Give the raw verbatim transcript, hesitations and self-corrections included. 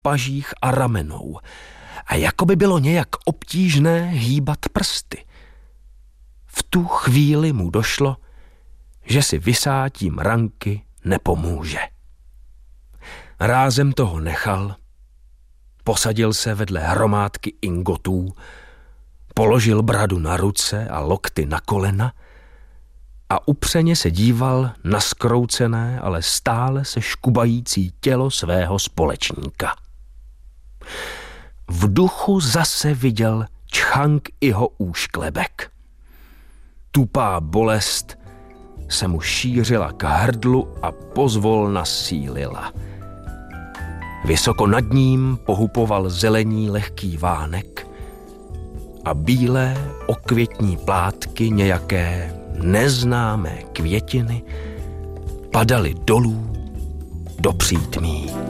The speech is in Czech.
pažích a ramenou a jako by bylo nějak obtížné hýbat prsty. V tu chvíli mu došlo, že si vysátím ranky nepomůže. Rázem toho nechal, posadil se vedle hromádky ingotů, položil bradu na ruce a lokty na kolena a upřeně se díval na zkroucené, ale stále se škubající tělo svého společníka. V duchu zase viděl Čchang jeho úšklebek. Tupá bolest se mu šířila k hrdlu a pozvolna sílila. Vysoko nad ním pohupoval zelení lehký vánek a bílé okvětní plátky nějaké neznámé květiny padaly dolů do přítmí.